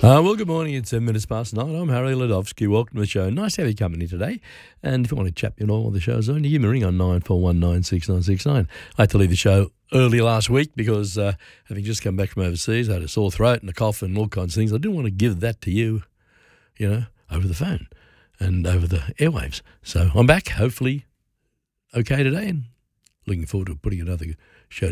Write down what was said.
Well, good morning. It's 7 minutes past 9. I'm Harry Ladovsky. Welcome to the show. Nice to have your company today. And if you want to chat, while the show's on, you give me a ring on 94196969. I had to leave the show early last week because having just come back from overseas, I had a sore throat and a cough and all kinds of things. I didn't want to give that to you, over the phone and over the airwaves. So I'm back, hopefully okay today, and looking forward to putting another show